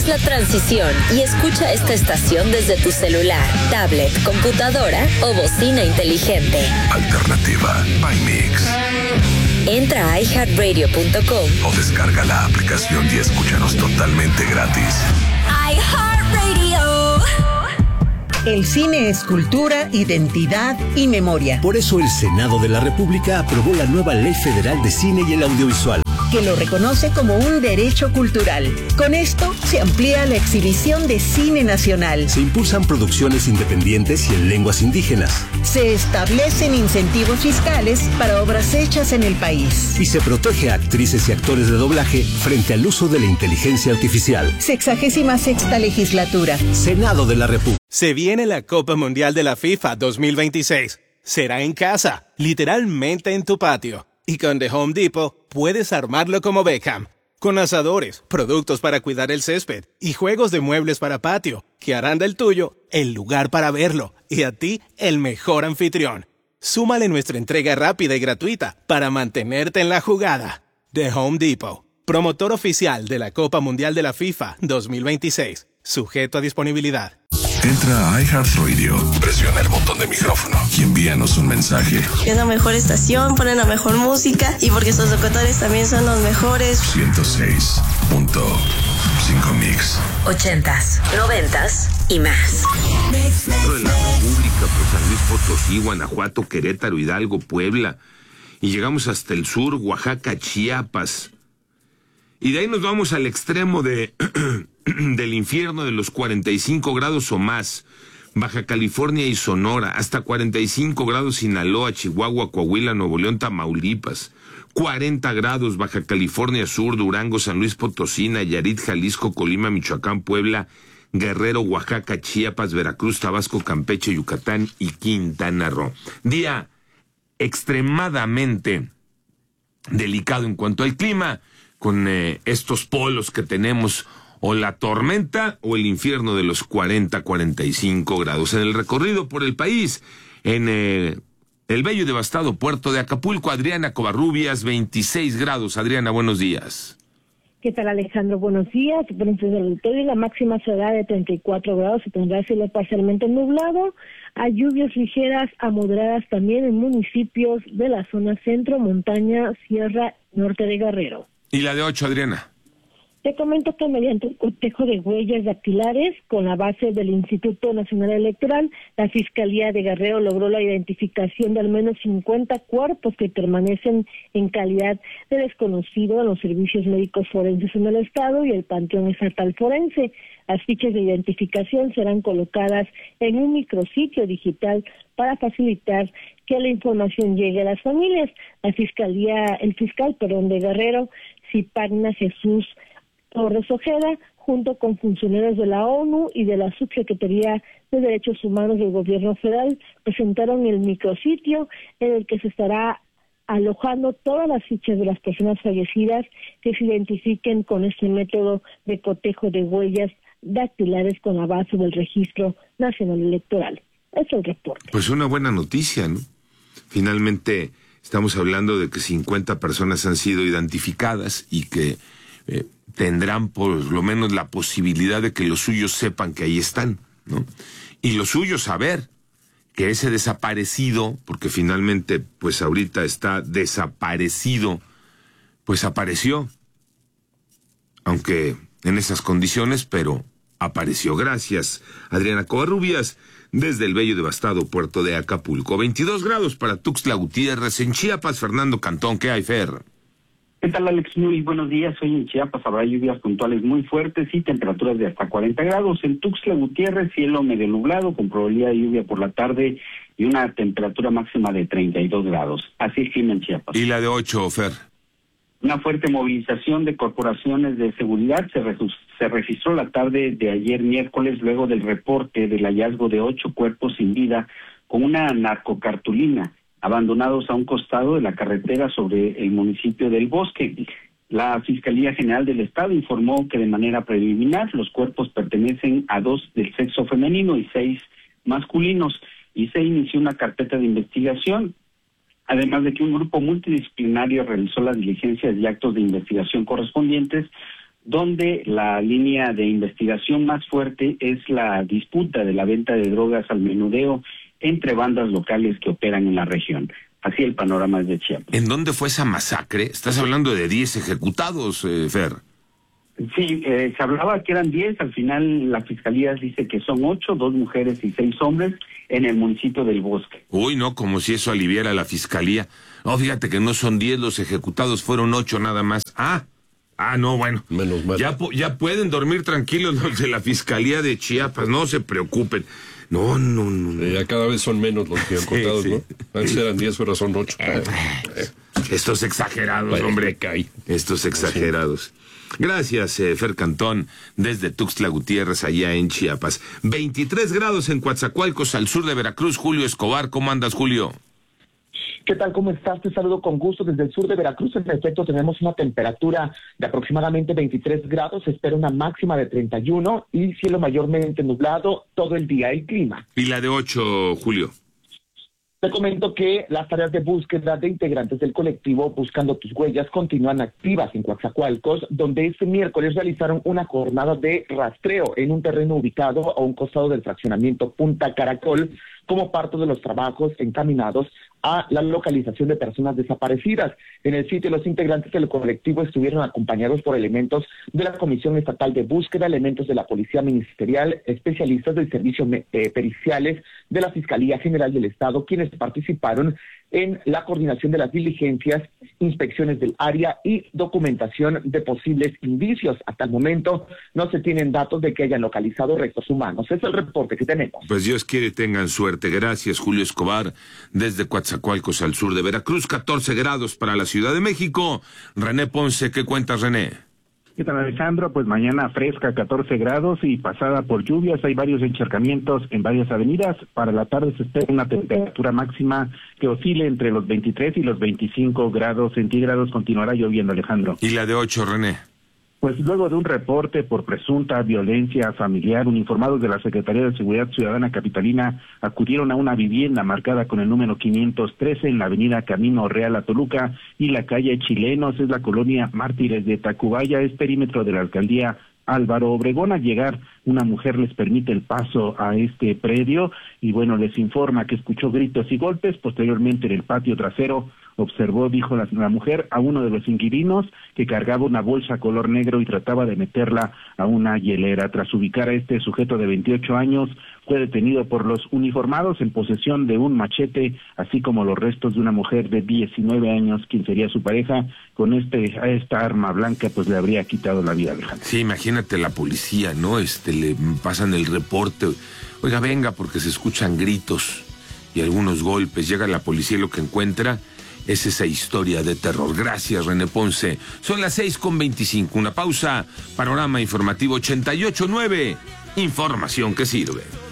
Haz la transición y escucha esta estación desde tu celular, tablet, computadora o bocina inteligente. Alternativa by Mix. Entra a iHeartRadio.com o descarga la aplicación y escúchanos totalmente gratis. iHeartRadio. El cine es cultura, identidad y memoria. Por eso el Senado de la República aprobó la nueva Ley Federal de Cine y el Audiovisual, que lo reconoce como un derecho cultural. Con esto se amplía la exhibición de cine nacional. Se impulsan producciones independientes y en lenguas indígenas. Se establecen incentivos fiscales para obras hechas en el país. Y se protege a actrices y actores de doblaje frente al uso de la inteligencia artificial. 66ª legislatura. Senado de la República. Se viene la Copa Mundial de la FIFA 2026. Será en casa, literalmente en tu patio. Y con The Home Depot puedes armarlo como Beckham, con asadores, productos para cuidar el césped y juegos de muebles para patio, que harán del tuyo el lugar para verlo y a ti el mejor anfitrión. Súmale nuestra entrega rápida y gratuita para mantenerte en la jugada. The Home Depot, promotor oficial de la Copa Mundial de la FIFA 2026, sujeto a disponibilidad. Entra a iHeartRadio, presiona el botón de micrófono y envíanos un mensaje. Es la mejor estación, ponen la mejor música y porque sus locutores también son los mejores. 106.5 Mix. 80s, 90s y más. Centro de la República, pues San Luis Potosí, Guanajuato, Querétaro, Hidalgo, Puebla. Y llegamos hasta el sur, Oaxaca, Chiapas. Y de ahí nos vamos al extremo del infierno de los 45 grados o más. Baja California y Sonora, hasta 45 grados Sinaloa, Chihuahua, Coahuila, Nuevo León, Tamaulipas. 40 grados Baja California Sur, Durango, San Luis Potosí, Nayarit, Jalisco, Colima, Michoacán, Puebla, Guerrero, Oaxaca, Chiapas, Veracruz, Tabasco, Campeche, Yucatán y Quintana Roo. Día extremadamente delicado en cuanto al clima, con estos polos que tenemos, o la tormenta o el infierno de los 40-45 grados. En el recorrido por el país, en el bello y devastado puerto de Acapulco, Adriana Covarrubias, 26 grados. Adriana, buenos días. ¿Qué tal, Alejandro? Buenos días. Frente al auditorio, la máxima será de 34 grados y tendrá cielo parcialmente nublado. Hay lluvias ligeras a moderadas también en municipios de la zona centro, montaña, sierra, norte de Guerrero. ¿Y la de 8, Adriana? Te comento que mediante un cotejo de huellas dactilares con la base del Instituto Nacional Electoral, la Fiscalía de Guerrero logró la identificación de al menos 50 cuerpos que permanecen en calidad de desconocido en los servicios médicos forenses en el Estado y el Panteón Estatal Forense. Las fichas de identificación serán colocadas en un micrositio digital para facilitar que la información llegue a las familias. El fiscal de Guerrero, Cipagna Jesús Torres Ojeda, junto con funcionarios de la ONU y de la Subsecretaría de Derechos Humanos del Gobierno Federal, presentaron el micrositio en el que se estará alojando todas las fichas de las personas fallecidas que se identifiquen con este método de cotejo de huellas dactilares con la base del Registro Nacional Electoral. Es el reporte. Pues una buena noticia, ¿no? Finalmente estamos hablando de que 50 personas han sido identificadas y que tendrán por lo menos la posibilidad de que los suyos sepan que ahí están, ¿no? Y los suyos saber que ese desaparecido, porque finalmente pues ahorita está desaparecido, pues apareció, aunque en esas condiciones, pero apareció. Gracias, Adriana Covarrubias, desde el bello y devastado puerto de Acapulco. 22 grados para Tuxtla Gutiérrez. En Chiapas, Fernando Cantón, ¿qué hay, Fer? ¿Qué tal, Alex? Muy buenos días. Hoy en Chiapas habrá lluvias puntuales muy fuertes y temperaturas de hasta 40 grados. En Tuxtla Gutiérrez, cielo medio nublado, con probabilidad de lluvia por la tarde y una temperatura máxima de 32 grados. Así es clima en Chiapas. ¿Y la de 8, Fer? Una fuerte movilización de corporaciones de seguridad se registró la tarde de ayer miércoles, luego del reporte del hallazgo de 8 cuerpos sin vida con una narcocartulina, abandonados a un costado de la carretera sobre el municipio del Bosque. La Fiscalía General del Estado informó que de manera preliminar los cuerpos pertenecen a 2 del sexo femenino y 6 masculinos, y se inició una carpeta de investigación, además de que un grupo multidisciplinario realizó las diligencias y actos de investigación correspondientes, donde la línea de investigación más fuerte es la disputa de la venta de drogas al menudeo entre bandas locales que operan en la región. Así el panorama es de Chiapas. ¿En dónde fue esa masacre? Estás hablando de 10 ejecutados, Fer. Sí, se hablaba que eran 10, al final la fiscalía dice que son 8, 2 mujeres y 6 hombres en el municipio del Bosque. Uy, no, como si eso aliviara a la fiscalía. No, fíjate que no son 10 los ejecutados, fueron 8 nada más. No, bueno. Menos mal. Ya pueden dormir tranquilos los de la fiscalía de Chiapas, no se preocupen. No. Ya cada vez son menos los ejecutados, sí. ¿No? Antes eran 10, ahora son 8. Estos exagerados, hombre. Estos exagerados. Gracias, Fer Cantón, desde Tuxtla Gutiérrez, allá en Chiapas. 23 grados en Coatzacoalcos, al sur de Veracruz. Julio Escobar, ¿cómo andas, Julio? ¿Qué tal? ¿Cómo estás? Te saludo con gusto desde el sur de Veracruz. En efecto, tenemos una temperatura de aproximadamente 23 grados. Se espera una máxima de 31 y cielo mayormente nublado todo el día. El clima. ¿Y la de 8, Julio? Te comento que las tareas de búsqueda de integrantes del colectivo Buscando Tus Huellas continúan activas en Coatzacoalcos, donde este miércoles realizaron una jornada de rastreo en un terreno ubicado a un costado del fraccionamiento Punta Caracol, como parte de los trabajos encaminados a la localización de personas desaparecidas. En el sitio, los integrantes del colectivo estuvieron acompañados por elementos de la Comisión Estatal de Búsqueda, elementos de la Policía Ministerial, especialistas del Servicio Periciales de la Fiscalía General del Estado, quienes participaron en la coordinación de las diligencias, inspecciones del área y documentación de posibles indicios. Hasta el momento no se tienen datos de que hayan localizado restos humanos. Es el reporte que tenemos. Pues Dios quiere tengan suerte. Gracias, Julio Escobar, desde Coatzacoalcos, al sur de Veracruz. 14 grados para la Ciudad de México. René Ponce, ¿qué cuentas, René? ¿Qué tal, Alejandro? Pues mañana fresca, 14 grados y pasada por lluvias. Hay varios encharcamientos en varias avenidas. Para la tarde se espera una temperatura máxima que oscile entre los 23 y los 25 grados centígrados. Continuará lloviendo, Alejandro. ¿Y la de 8, René? Pues luego de un reporte por presunta violencia familiar, uniformados de la Secretaría de Seguridad Ciudadana Capitalina acudieron a una vivienda marcada con el número 513 en la avenida Camino Real a Toluca y la calle Chilenos, es la colonia Mártires de Tacubaya, es perímetro de la alcaldía Álvaro Obregón. Al llegar, una mujer les permite el paso a este predio y bueno, les informa que escuchó gritos y golpes. Posteriormente, en el patio trasero, observó, dijo la mujer, a uno de los inquilinos que cargaba una bolsa color negro y trataba de meterla a una hielera. Tras ubicar a este sujeto de 28 años, fue detenido por los uniformados en posesión de un machete, así como los restos de una mujer de 19 años, quien sería su pareja. Con esta arma blanca, pues le habría quitado la vida, Alejandro. Sí, imagínate la policía, ¿no? Le pasan el reporte. Oiga, venga, porque se escuchan gritos y algunos golpes. Llega la policía y lo que encuentra es esa historia de terror. Gracias, René Ponce. Son las 6:25. Una pausa. Panorama Informativo 88.9. Información que sirve.